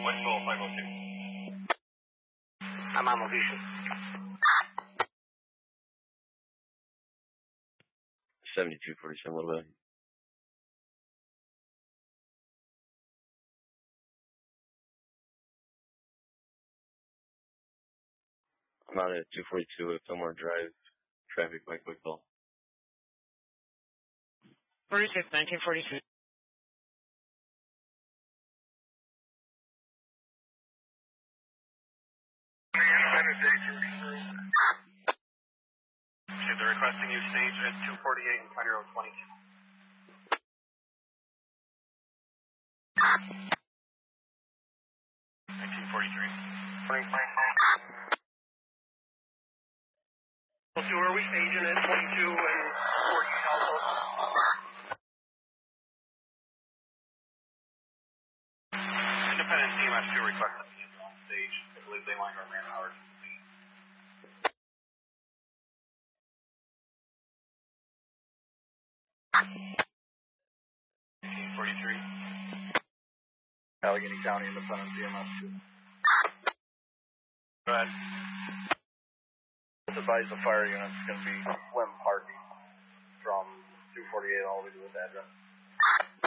Westwell 502. I'm on location. 7247, what about? I'm out at 242 at Fillmore Drive. Traffic by quick call. 46, 1942. They're requesting you stage at 248 and County Road 22. So are we staging at 22 and 48 also? Independent CMS 2 requesting you on stage. I believe they want our man-hours. 43. Allegheny County Independent CMS 2. Go ahead. Advise the fire unit's going to be swim parking from 248 all the way to this address.